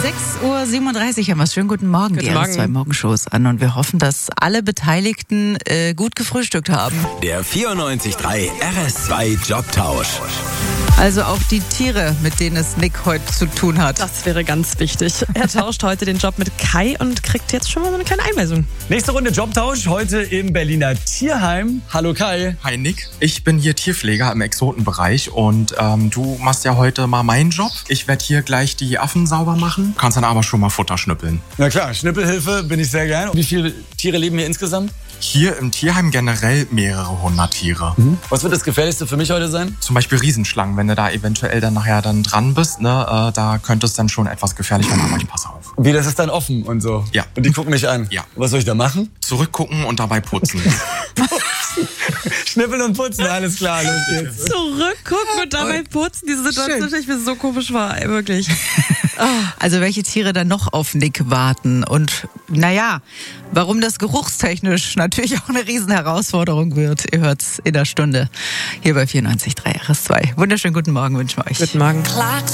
6:37 Uhr haben wir es. Schönen guten Morgen. Guten Die Morgen. RS2 Morgenshows an und wir hoffen, dass alle Beteiligten gut gefrühstückt haben. Der 94.3 RS2 Jobtausch. Also auch die Tiere, mit denen es Nick heute zu tun hat. Das wäre ganz wichtig. Er tauscht heute den Job mit Kai und kriegt jetzt schon mal so eine kleine Einweisung. Nächste Runde Jobtausch, heute im Berliner Tierheim. Hallo Kai. Hi Nick, ich bin hier Tierpfleger im Exotenbereich und du machst ja heute mal meinen Job. Ich werde hier gleich die Affen sauber machen, kannst dann aber schon mal Futter schnippeln. Na klar, Schnippelhilfe bin ich sehr gern. Wie viele Tiere leben hier insgesamt? Hier im Tierheim generell mehrere hundert Tiere. Was wird das Gefährlichste für mich heute sein? Zum Beispiel Riesenschlangen, wenn du da eventuell dann nachher dran bist, ne, da könnte es dann schon etwas gefährlich werden, aber ich passe auf. Wie, das ist dann offen und so? Ja. Und die gucken mich an? Ja. Was soll ich da machen? Zurückgucken und dabei putzen. Schnippeln und putzen, alles klar, los geht's. Zurückgucken und dabei putzen. Diese Situation stelle ich mir so komisch vor, ey, wirklich. Also welche Tiere dann noch auf Nick warten und naja, warum das geruchstechnisch natürlich auch eine Riesenherausforderung wird. Ihr hört's in der Stunde hier bei 94.3 RS2. Wunderschönen guten Morgen wünschen wir euch. Guten Morgen.